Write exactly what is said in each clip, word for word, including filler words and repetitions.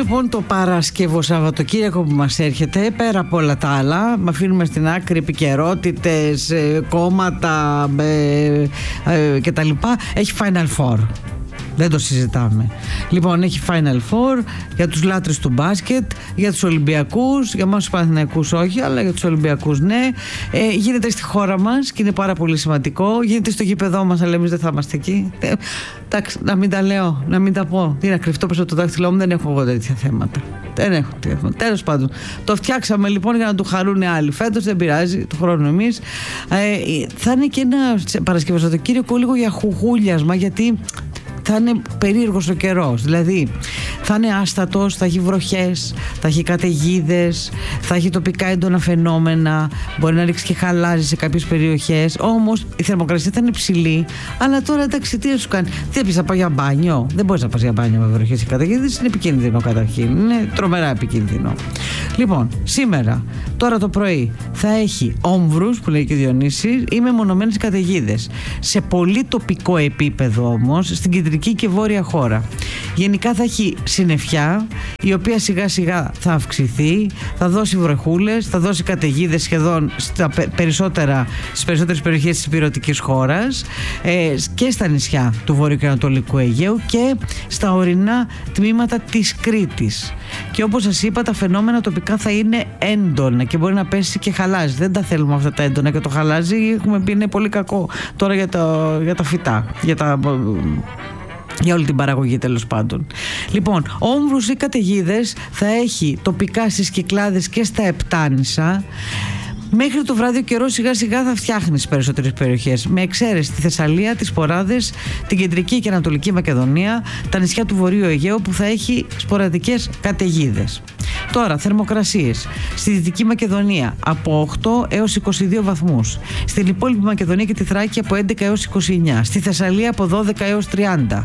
λοιπόν το Παρασκευό Σαββατοκύριακο που μας έρχεται, πέρα από όλα τα άλλα, με αφήνουμε στην άκρη επικαιρότητες, κόμματα ε, ε, κτλ. Έχει Final Four. Δεν το συζητάμε. Λοιπόν, έχει Final Four για τους λάτρες του μπάσκετ, για τους Ολυμπιακούς, για εμάς τους Παναθηναϊκούς όχι, αλλά για τους Ολυμπιακούς ναι. Ε, γίνεται στη χώρα μας και είναι πάρα πολύ σημαντικό. Γίνεται στο γήπεδό μας, αλλά εμείς δεν θα είμαστε εκεί. Ε, εντάξει, να μην τα λέω, να μην τα πω. Τι να κρυφτώ πίσω από το δάχτυλό μου, δεν έχω εγώ τέτοια θέματα. Δεν έχω τέτοια θέματα. Τέλος πάντων, το φτιάξαμε λοιπόν για να του χαρούν άλλοι. Φέτος δεν πειράζει, του χρόνου εμείς. Ε, θα είναι και ένα Παρασκευό Σαββατοκύριακο λίγο για χουγούλιασμα, γιατί θα είναι περίεργος ο καιρός. Δηλαδή θα είναι άστατος, θα έχει βροχές, θα έχει καταιγίδες, θα έχει τοπικά έντονα φαινόμενα, μπορεί να ρίξει και χαλάζι σε κάποιες περιοχές. Όμως η θερμοκρασία θα είναι ψηλή. Αλλά τώρα εντάξει, τι να σου κάνει, τι θα πεις, θα πάω για μπάνιο? Δεν μπορείς να πας για μπάνιο με βροχές και καταιγίδες, είναι επικίνδυνο καταρχήν. Είναι τρομερά επικίνδυνο. Λοιπόν, σήμερα, τώρα το πρωί, θα έχει όμβρους που λέει και ο Διονύσης ή μεμονωμένες καταιγίδες. Σε πολύ τοπικό επίπεδο όμως, στην κεντρική και βόρεια χώρα. Γενικά θα έχει συννεφιά, η οποία σιγά σιγά θα αυξηθεί, θα δώσει βροχούλες, θα δώσει καταιγίδες σχεδόν στα περισσότερα, στις περισσότερες περιοχές της ηπειρωτικής χώρας, ε, και στα νησιά του Βόρειου και Ανατολικού Αιγαίου και στα ορεινά τμήματα της Κρήτης. Και όπως σας είπα, τα φαινόμενα τοπικά θα είναι έντονα και μπορεί να πέσει και χαλάζι. Δεν τα θέλουμε αυτά τα έντονα, και το χαλάζι έχουμε πει είναι πολύ κακό τώρα για τα, για τα φυτά, για τα... για όλη την παραγωγή τέλος πάντων. Λοιπόν, όμβρους ή καταιγίδες θα έχει τοπικά στις Κυκλάδες και στα Επτάνησα. Μέχρι το βράδυ ο καιρός σιγά σιγά θα φτιάχνει στις περισσότερες περιοχές, με εξαίρεση τη Θεσσαλία, τις Ποράδες, την κεντρική και ανατολική Μακεδονία, τα νησιά του Βορείου Αιγαίου που θα έχει σποραδικές καταιγίδες. Τώρα, θερμοκρασίες. Στη Δυτική Μακεδονία από οκτώ έως είκοσι δύο βαθμούς. Στην υπόλοιπη Μακεδονία και τη Θράκη από έντεκα έως είκοσι εννιά. Στη Θεσσαλία από δώδεκα έως τριάντα.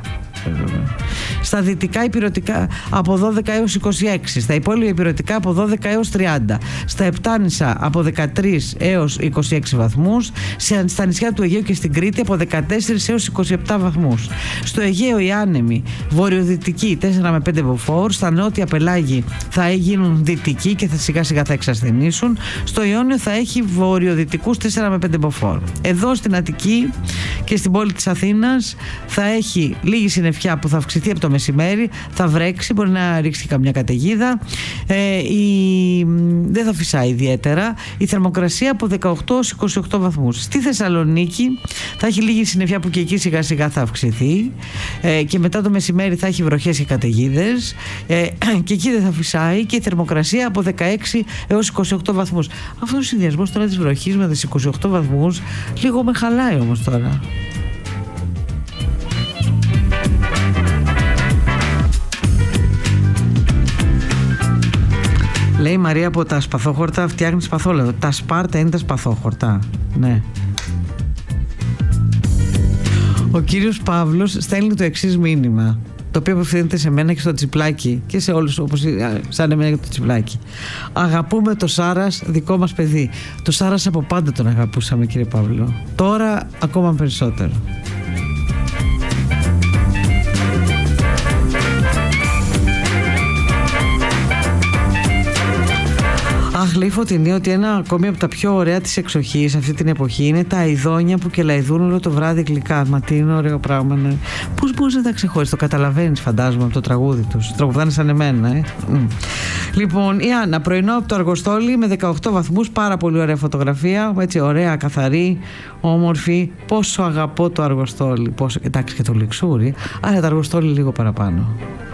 Στα δυτικά ηπειρωτικά από δώδεκα έως είκοσι έξι. Στα υπόλοιπα ηπειρωτικά από δώδεκα έως τριάντα. Στα Επτάνησα από δεκατρία έως είκοσι έξι βαθμούς. Στα νησιά του Αιγαίου και στην Κρήτη από δεκατέσσερα έως είκοσι επτά βαθμούς. Στο Αιγαίο οι άνεμοι βορειοδυτικοί τέσσερα με πέντε μποφόρ. Στα νότια πελάγη θα γίνουν δυτικοί και θα σιγά σιγά θα εξασθενήσουν. Στο Ιόνιο θα έχει βορειοδυτικούς τέσσερα με πέντε μποφόρ. Εδώ στην Αττική και στην πόλη της Αθήνας θα έχει λίγη συννεφιά που θα αυξηθεί από το μεσημέρι, θα βρέξει, μπορεί να ρίξει και καμιά καταιγίδα. Ε, η... Δεν θα φυσάει ιδιαίτερα. Η θερμοκρασία από δεκαοκτώ έως είκοσι οκτώ βαθμούς. Στη Θεσσαλονίκη θα έχει λίγη συννεφιά που και εκεί σιγά σιγά θα αυξηθεί. Ε, και μετά το μεσημέρι θα έχει βροχές και καταιγίδες. Ε, και εκεί δεν θα φυσάει και η θερμοκρασία από δεκαέξι έως είκοσι οκτώ βαθμούς. Αυτός ο συνδυασμός τώρα της βροχής με τις είκοσι οκτώ βαθμούς λίγο με χαλάει όμως τώρα. Λέει η Μαρία από τα σπαθόχορτα φτιάχνει σπαθόλαδο. Τα Σπάρτα είναι τα σπαθόχορτα. Ναι. Ο κύριος Παύλος στέλνει το εξής μήνυμα, το οποίο απευθύνεται σε μένα και στο Τσιπλάκι και σε όλους, όπως σαν εμένα και το Τσιπλάκι. Αγαπούμε το Σάρας, δικό μας παιδί. Το Σάρας από πάντα τον αγαπούσαμε, κύριε Παύλο. Τώρα ακόμα περισσότερο. Αχ, λέει η Φωτεινή ότι ένα ακόμη από τα πιο ωραία της εξοχής αυτή την εποχή είναι τα αηδόνια που κελαϊδούν όλο το βράδυ γλυκά. Μα τι είναι ωραίο πράγμα, ναι. Πώς μπορείς να τα ξεχωρίσεις, το καταλαβαίνεις φαντάζομαι από το τραγούδι τους. Τραγουδάνε σαν εμένα, ε. Mm. Λοιπόν, η Άννα, πρωινό από το Αργοστόλι με δεκαοκτώ βαθμούς, πάρα πολύ ωραία φωτογραφία, έτσι ωραία, καθαρή, όμορφη. Πόσο αγαπώ το Αργοστόλι. Πόσο, εντάξει και το Λιξούρι, αλλά το Αργοστόλι λίγο παραπάνω.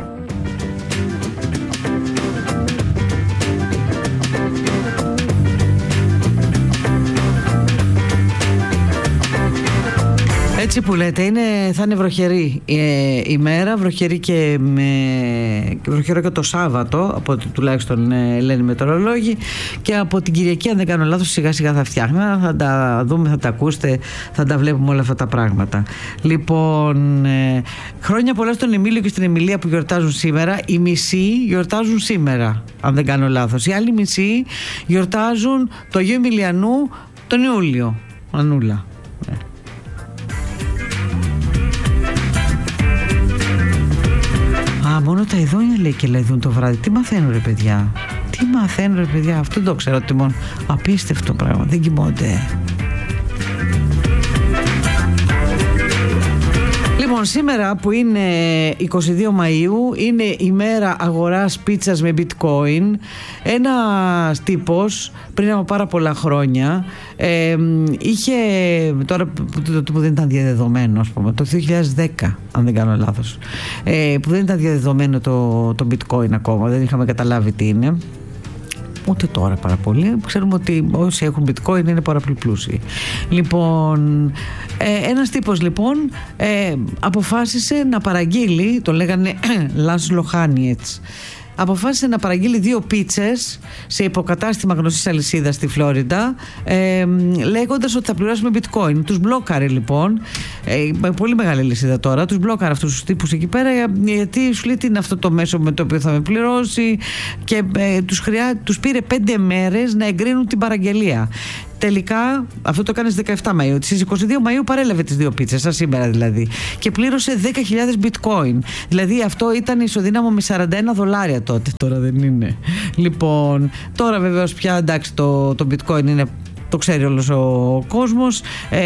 Έτσι που λέτε, είναι, θα είναι βροχερή ε, η μέρα, βροχερή και, με, και βροχερό και το Σάββατο, από ό,τι τουλάχιστον ε, λένε οι μετεωρολόγοι, και από την Κυριακή, αν δεν κάνω λάθος, σιγά σιγά θα φτιάχνει. Θα τα δούμε, θα τα ακούσετε, θα τα βλέπουμε όλα αυτά τα πράγματα. Λοιπόν, ε, χρόνια πολλά στον Εμίλιο και στην Εμιλία που γιορτάζουν σήμερα. Οι μισοί γιορτάζουν σήμερα, αν δεν κάνω λάθος. Οι άλλοι μισοί γιορτάζουν το Αγίου Εμιλιανού τον Ιούλιο. Ανούλα. μόνο τα ειδόνια λέει και λεδούν το βράδυ. Τι μαθαίνουν ρε παιδιά. Τι μαθαίνουν ρε παιδιά. Αυτό δεν το ξέρω τιμών. Απίστευτο πράγμα. Δεν κοιμώνται. Λοιπόν, σήμερα που είναι είκοσι δύο Μαΐου είναι η μέρα αγοράς πίτσας με bitcoin. Ένας τύπος πριν από πάρα πολλά χρόνια ε, είχε, τώρα που, που δεν ήταν διαδεδομένο, ας πούμε, το δύο χιλιάδες δέκα αν δεν κάνω λάθος, ε, που δεν ήταν διαδεδομένο το, το bitcoin ακόμα, δεν είχαμε καταλάβει τι είναι. Ούτε τώρα πάρα πολύ. Ξέρουμε ότι όσοι έχουν bitcoin είναι πάρα πολύ πλούσιοι. Λοιπόν, ε, ένας τύπος λοιπόν ε, αποφάσισε να παραγγείλει, το λέγανε Λάσλο Χάνιετς, αποφάσισε να παραγγείλει δύο πίτσες σε υποκατάστημα γνωστής αλυσίδας στη Φλόριντα, ε, λέγοντας ότι θα πληρώσουμε bitcoin. Τους μπλόκαρε λοιπόν, ε, πολύ μεγάλη αλυσίδα τώρα, τους μπλόκαρε αυτούς τους τύπους εκεί πέρα, γιατί σου λέει τι είναι αυτό το μέσο με το οποίο θα με πληρώσει, και ε, τους, χρειά, τους πήρε πέντε μέρες να εγκρίνουν την παραγγελία. Τελικά, αυτό το έκανε στις δεκαεφτά Μαΐου. Στις είκοσι δύο Μαΐου παρέλαβε τις δύο πίτσες, σαν σήμερα δηλαδή. Και πλήρωσε δέκα χιλιάδες bitcoin. Δηλαδή αυτό ήταν ισοδύναμο με σαράντα ένα δολάρια τότε. Τώρα δεν είναι. Λοιπόν, τώρα βεβαίως πια εντάξει το, το bitcoin είναι, το ξέρει όλος ο κόσμος. Ε,